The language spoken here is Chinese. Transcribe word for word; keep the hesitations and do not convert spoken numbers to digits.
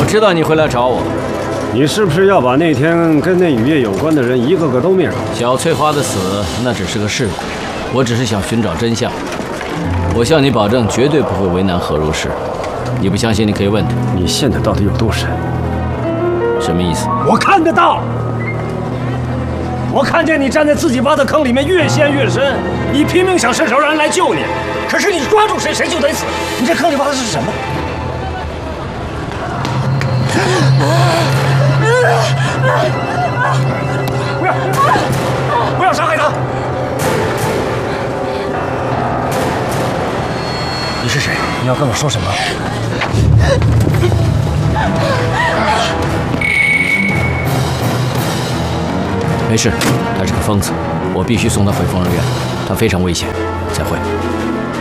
知道你会来找我。 你是不是要把那天跟那雨夜有关的人一个个都灭了？ 小翠花的死那只是个事故，我只是想寻找真相。我向你保证，绝对不会为难何如是。你不相信，你可以问他。 你陷得到底有多深？ 什么意思？ 我看得到。我看见你站在自己挖的坑里面，越陷越深。你拼命想伸手让人来救你，可是你抓住谁，谁就得死。你这坑里挖的是什么？不要！不要伤害他！你是谁？你要跟我说什么？ 没事，他是个疯子，我必须送他回疯人院，他非常危险。再会。